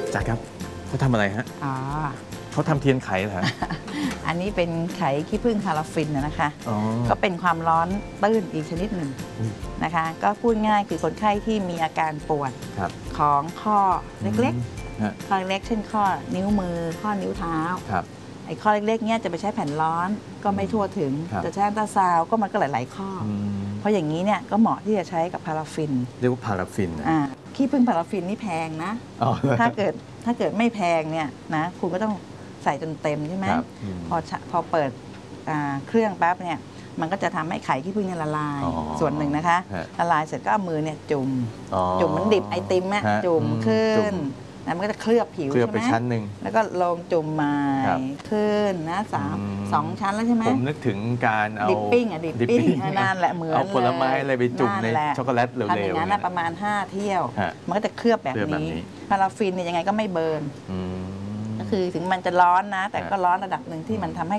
จักครับเขาทำอะไรฮะอ๋อเขาทำเทียนไขเหรออันนี้เป็นไขขี้ผึ้งพาราฟินนะคะอ๋อก็เป็นความร้อนตื้นอีกชนิดหนึ่งอืมนะคะ ก็พูดง่ายคือคนไข้ที่มีอาการปวดครับของข้อเล็กฮะๆ ข้อเล็กๆเช่นข้อนิ้วมือ ข้อนิ้วเท้าครับไอ้ข้อเล็กๆเนี่ยจะไปใช้แผ่นร้อนก็ไม่ทั่วถึงครับจะใช้อัลตราซาวด์ก็มันก็หลายๆข้ออืมเพราะอย่างนี้เนี่ยก็เหมาะที่จะใช้กับพาราฟินเรียกว่าพาราฟินนะขี้ผึ้งพาราฟินนี่แพงนะอ๋อถ้าเกิดไม่แพงเนี่ยนะคุณก็ต้องใส่จนเต็มใช่ไหมครับพอเปิดเครื่องปั๊บเนี่ยมันก็จะทำให้ไข่ขี้ผึ้งเนี่ยละลายอ๋อส่วนหนึ่งนะคะฮะละลายเสร็จก็เอามือเนี่ยจุ่มอ๋อจุ่มเหมันดิบไอติมอะฮะจุ่มขึ้จุ่นมแล้วมันก็จะเคลือบผิวเคลือบใช่ไปไหมชั้นหนึ่งแล้วก็ลงจุ่มใหม่ครับขึ้นนะสองชั้นแล้วใช่ไหมผมนึกถึงการเอาดิปปิ้งอะดิปปิ้งนั่นแหละเหมือนเอาผลไม้อะไรไปจุ่มในนั่นแหละช็อกโกแลตเร็วๆทำอย่างนั้นนะประมาณ 5 เที่ยวฮะมันก็จะเคลือบแบบเคลือบแบบนี้นี้พาราฟินเนี่ยยังไงก็ไม่เบิร์นอืมก็คือถึงมันจะร้อนนะ แต่ฮะก็ร้อนระดับหนึ่งที่มันทำให้